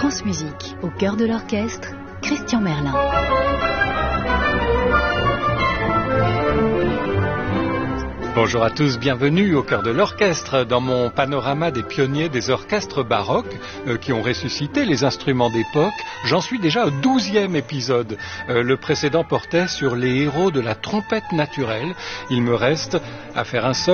France Musique, au cœur de l'orchestre, Christian Merlin. Bonjour à tous, bienvenue au cœur de l'orchestre dans mon panorama des pionniers des orchestres baroques qui ont ressuscité les instruments d'époque. J'en suis déjà au 12e épisode. Le précédent portait sur les héros de la trompette naturelle. Il me reste à faire un solo